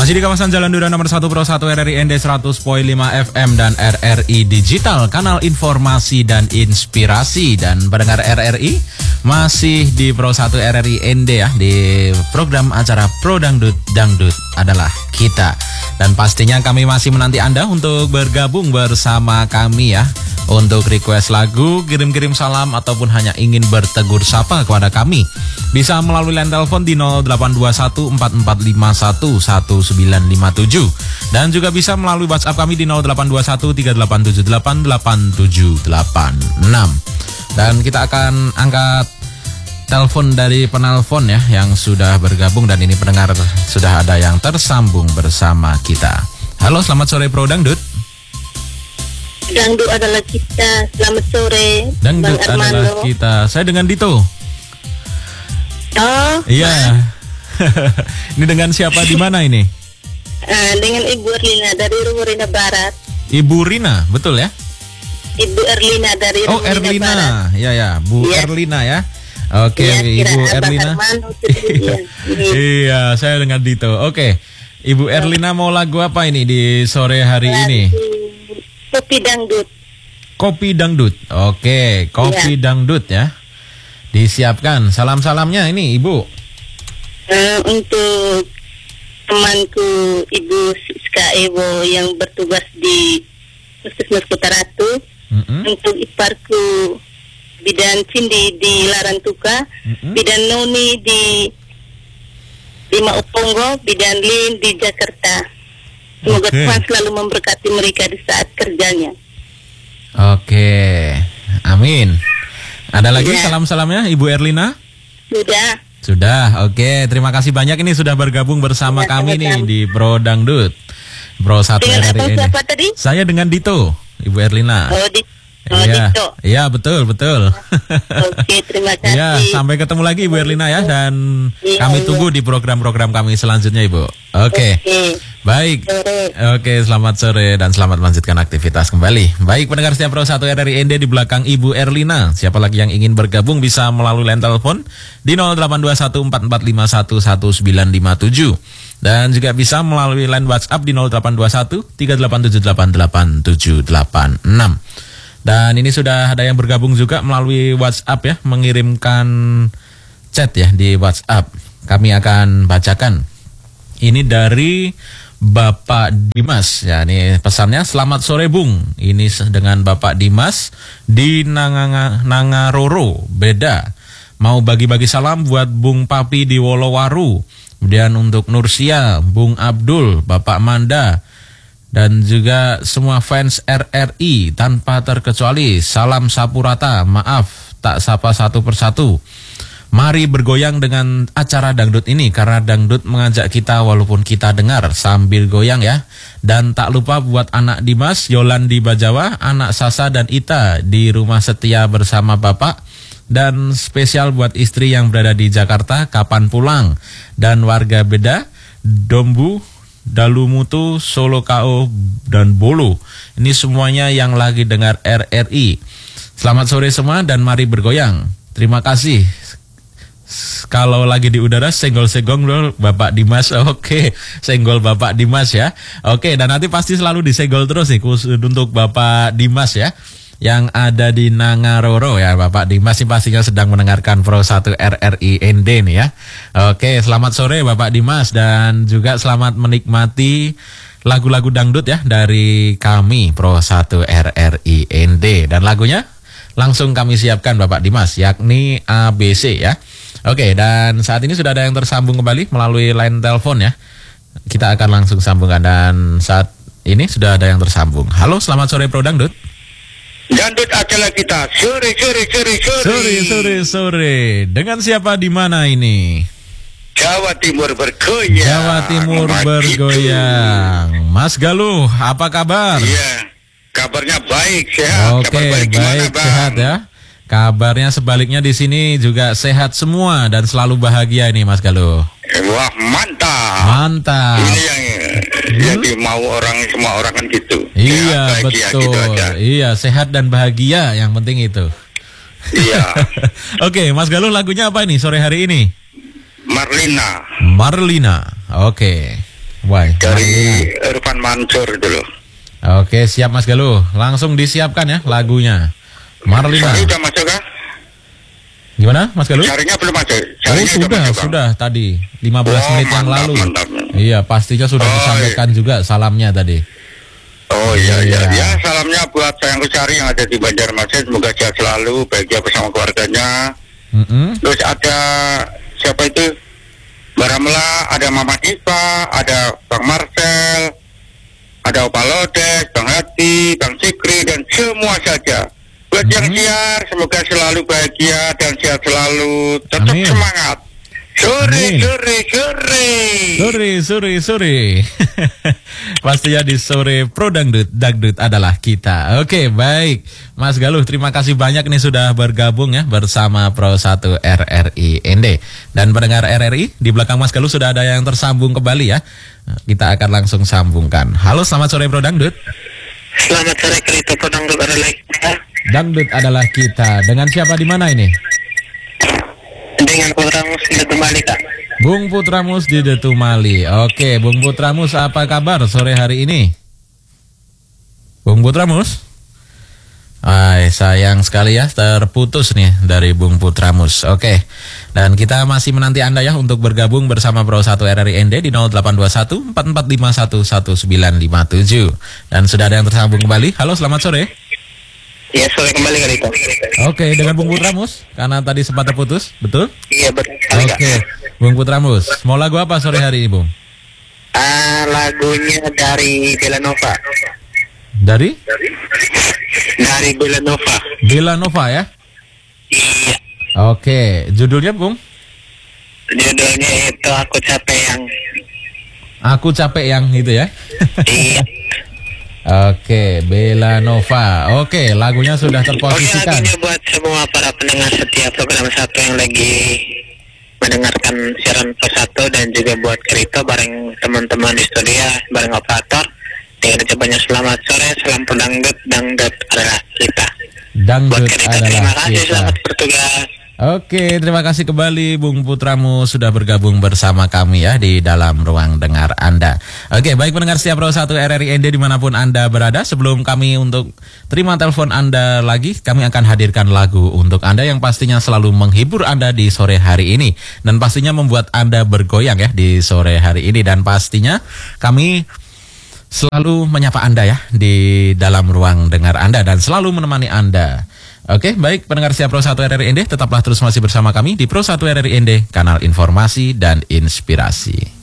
Masih di kawasan Jalan Duda nomor 1 Pro 1 RRI ND 100.5 FM dan RRI Digital, kanal informasi dan inspirasi. Dan pendengar RRI masih di Pro 1 RRI ND ya, di program acara Pro Dangdut, Dangdut adalah kita. Dan pastinya kami masih menanti Anda untuk bergabung bersama kami ya, untuk request lagu, kirim-kirim salam, ataupun hanya ingin bertegur sapa kepada kami. Bisa melalui line telepon di 0821 4451 1957. Dan juga bisa melalui WhatsApp kami di 0821 3878 8786. Dan kita akan angkat telepon dari penelpon ya, yang sudah bergabung. Dan ini pendengar sudah ada yang tersambung bersama kita. Halo, selamat sore Pro Dangdut. Dangdut adalah kita. Selamat sore. Dangdut adalah kita. Saya dengan Dito. Oh. Iya. Ini dengan siapa, di mana ini? Dengan Ibu Erlina dari Rumorina Barat. Ibu Rina, betul ya? Ibu Erlina dari Rumorina Erlina. Barat. Ya, Bu ya. Erlina ya. Oke, ya, Ibu Erlina. Iya, saya dengan Dito. Oke. Ibu Erlina mau lagu apa ini di sore hari ini? Kopi Dangdut. Kopi Dangdut. Oke, Kopi Dangdut ya. Disiapkan. Salam-salamnya ini Ibu. Untuk temanku Ibu Siska Ewo yang bertugas di Puskesmas Kota Ratu. Untuk iparku Bidan Cindi di Larantuka. Bidan Noni di Mauponggo. Bidan Lin di Jakarta. Semoga Tuhan selalu memberkati mereka di saat kerjanya. Oke, amin. Ada lagi salam-salamnya Ibu Erlina? Sudah, oke. Terima kasih banyak, ini sudah bergabung bersama kami nih di Pro Dangdut Pro 1 RRI ini. Saya dengan Dito, Ibu Erlina. Dito. Iya, betul. Oke, terima kasih. Ya, sampai ketemu lagi Ibu Erlina ya, dan kami tunggu di program-program kami selanjutnya Ibu. Oke. Baik. Oke, selamat sore dan selamat melanjutkan aktivitas kembali. Baik, pendengar setia Pro 1 RRI ND, di belakang Ibu Erlina. Siapa lagi yang ingin bergabung bisa melalui line telepon di 0821 4451 1957. Dan juga bisa melalui line WhatsApp di 0821 3878 8786. Dan ini sudah ada yang bergabung juga melalui WhatsApp ya, mengirimkan chat ya di WhatsApp. Kami akan bacakan. Ini dari Bapak Dimas ya, ini pesannya, selamat sore Bung. Ini dengan Bapak Dimas di Nangaroro Beda. Mau bagi-bagi salam buat Bung Papi di Wolowaru. Kemudian untuk Nursia, Bung Abdul, Bapak Manda, dan juga semua fans RRI tanpa terkecuali. Salam sapu rata, maaf tak sapa satu persatu. Mari bergoyang dengan acara dangdut ini, karena dangdut mengajak kita walaupun kita dengar sambil goyang ya. Dan tak lupa buat anak Dimas, Yolandi Bajawa, anak Sasa dan Ita di rumah setia bersama Bapak. Dan spesial buat istri yang berada di Jakarta, kapan pulang. Dan warga Beda, Dombu, Dalumutu, Solo KO, dan Bolu. Ini semuanya yang lagi dengar RRI. Selamat sore semua dan mari bergoyang. Terima kasih. Kalau lagi di udara senggol-senggol loh Bapak Dimas. Oke, senggol Bapak Dimas ya. Oke, dan nanti pasti selalu disenggol terus nih khusus untuk Bapak Dimas ya, yang ada di Nangaroro ya. Bapak Dimas ini pastinya sedang mendengarkan Pro 1 RRI ND nih ya. Oke, selamat sore Bapak Dimas, dan juga selamat menikmati lagu-lagu dangdut ya dari kami Pro 1 RRI ND. Dan lagunya langsung kami siapkan Bapak Dimas, yakni ABC ya. Oke, dan saat ini sudah ada yang tersambung kembali melalui line telepon ya. Kita akan langsung sambungkan, dan saat ini sudah ada yang tersambung. Halo, selamat sore Pro Dangdut. Dangdut adalah kita. Sore. Dengan siapa, di mana ini? Jawa Timur bergoyang. Jawa Timur bergoyang. Mas Galuh, apa kabar? Iya, kabarnya baik, sehat. Oke, baik, sehat ya. Kabarnya sebaliknya di sini juga sehat semua dan selalu bahagia ini Mas Galuh. Wah, mantap. Ini yang dimau semua orang kan gitu. Iya, betul. Gitu, iya, sehat dan bahagia yang penting itu. Iya. Oke, Mas Galuh, lagunya apa ini sore hari ini? Marlina. Oke. Wah, dari Irfan Mansur itu loh. Oke, siap Mas Galuh. Langsung disiapkan ya lagunya. Marlina. Sari udah masuk kah? Gimana Mas Galuh? Sarinya belum masuk. Sudah tadi 15 menit yang mantap, lalu. Mantap. Iya, pastinya sudah disampaikan juga salamnya tadi. Oh iya. Ya, salamnya buat sayangku Sari yang ada di Banjarmasin, semoga sehat selalu, bahagia bersama keluarganya. Terus ada siapa itu? Baramla, ada Mama Diva, ada Bang Marcel, ada Opa Lodes, Bang Hati, Bang Sikri, dan semua saja. Buat yang siar, semoga selalu bahagia dan sehat selalu. Tetap semangat. Sore. Pastinya di sore Pro Dangdut adalah kita. Oke, baik. Mas Galuh, terima kasih banyak nih sudah bergabung ya bersama Pro 1 RRI ND. Dan pendengar RRI, di belakang Mas Galuh sudah ada yang tersambung kembali ya. Kita akan langsung sambungkan. Halo, selamat sore Pro Dangdut. Selamat sore Krito, Pro Dangdut adalah kita. Dangdut adalah kita. Dengan siapa di mana ini? Dengan Putramus di Detumali, Kak. Bung Putramus di Detumali. Oke, Bung Putramus, apa kabar sore hari ini? Bung Putramus? Sayang sekali ya, terputus nih dari Bung Putramus. Oke, dan kita masih menanti Anda ya untuk bergabung bersama Pro 1 RRI ND di 0821 4451 1957. Dan sudah ada yang tersambung kembali. Halo, selamat sore. Iya, sore kembali kali itu. Oke, dengan Bung Putramus, karena tadi sempat terputus, betul? Iya, betul. Oke, Bung Putramus, mau lagu apa sore hari ini, Bung? Lagunya dari Belanova. Dari? Dari Belanova. Belanova ya? Iya. Oke, judulnya, Bung? Judulnya itu Aku Capek Yang. Aku Capek Yang gitu ya? Iya. Oke, Belanova. Oke, lagunya sudah terposisikan. Oke, lagunya buat semua para pendengar setiap program 1 yang lagi mendengarkan siaran Pro 1 dan juga buat Krito bareng teman-teman di studio, bareng operator. Dengan ucapannya selamat sore, salam Pro Dangdut, Dangdut adalah kita. Dangdut buat Krito, adalah terima kasih, kita. selamat bertugas. Oke, terima kasih kembali Bung Putramu sudah bergabung bersama kami ya di dalam ruang dengar Anda. Oke, baik pendengar setiap Pro 1 RRI ND dimanapun Anda berada. Sebelum kami untuk terima telepon Anda lagi, kami akan hadirkan lagu untuk Anda yang pastinya selalu menghibur Anda di sore hari ini. Dan pastinya membuat Anda bergoyang ya di sore hari ini. Dan pastinya kami selalu menyapa Anda ya di dalam ruang dengar Anda dan selalu menemani Anda. Oke, baik pendengar setiap Pro 1 RRI ND, tetaplah terus masih bersama kami di Pro 1 RRI ND, kanal informasi dan inspirasi.